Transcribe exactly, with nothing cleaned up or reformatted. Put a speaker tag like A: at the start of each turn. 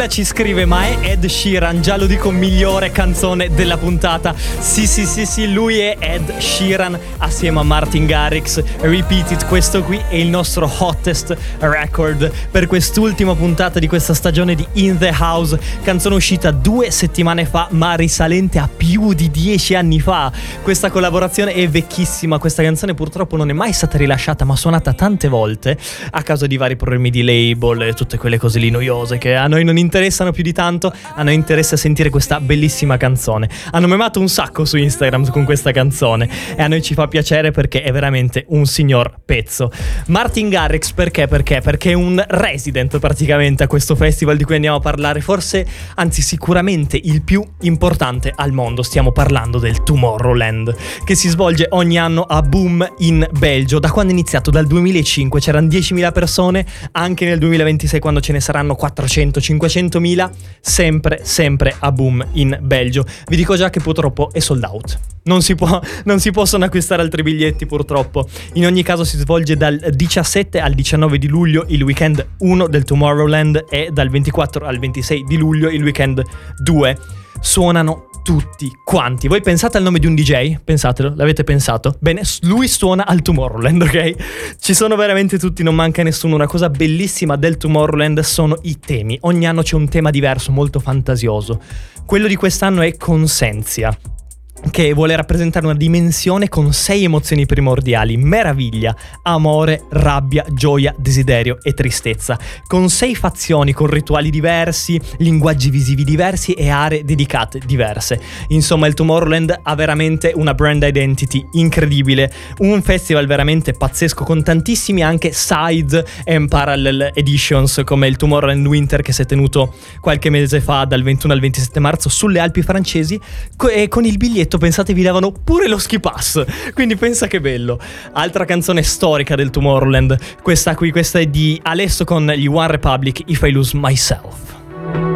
A: Elena ci scrive: ma è Ed Sheeran? Già lo dico, migliore canzone della puntata. Sì sì sì sì, lui è Ed Sheeran assieme a Martin Garrix. Repeat It, questo qui è il nostro hottest record per quest'ultima puntata di questa stagione di In The House. Canzone uscita due settimane fa, ma risalente a più di dieci anni fa. Questa collaborazione è vecchissima. Questa canzone purtroppo non è mai stata rilasciata, ma suonata tante volte a causa di vari problemi di label e tutte quelle cose lì noiose che a noi non interessano più di tanto. A noi interessa sentire questa bellissima canzone. Hanno memato un sacco su Instagram con questa canzone e a noi ci fa piacere perché è veramente un signor pezzo. Martin Garrix perché? Perché? Perché è un resident praticamente a questo festival di cui andiamo a parlare, forse, anzi sicuramente il più importante al mondo. Stiamo parlando del Tomorrowland, che si svolge ogni anno a Boom in Belgio. Da quando è iniziato? Dal duemilacinque. C'erano diecimila persone, anche nel duemilaventisei quando ce ne saranno quattrocento cinquecentomila, sempre sempre a Boom in Belgio. Vi dico già che purtroppo è sold out. Non si può, non si possono acquistare altri biglietti purtroppo. In ogni caso si svolge dal diciassette al diciannove di luglio il weekend uno del Tomorrowland e dal ventiquattro al ventisei di luglio il weekend due. Suonano tutti quanti. Voi pensate al nome di un D J? Pensatelo, l'avete pensato? Bene, lui suona al Tomorrowland, ok? Ci sono veramente tutti, non manca nessuno. Una cosa bellissima del Tomorrowland sono i temi. Ogni anno c'è un tema diverso, molto fantasioso. Quello di quest'anno è Consensia, che vuole rappresentare una dimensione con sei emozioni primordiali: meraviglia, amore, rabbia, gioia, desiderio e tristezza, con sei fazioni, con rituali diversi, linguaggi visivi diversi e aree dedicate diverse. Insomma, il Tomorrowland ha veramente una brand identity incredibile, un festival veramente pazzesco con tantissimi anche side and parallel editions, come il Tomorrowland Winter che si è tenuto qualche mese fa dal ventuno al ventisette marzo sulle Alpi francesi, e con il biglietto, pensate, vi davano pure lo ski pass, quindi pensa che bello. Altra canzone storica del Tomorrowland, questa qui, questa è di Alesso con gli One Republic, If I Lose Myself.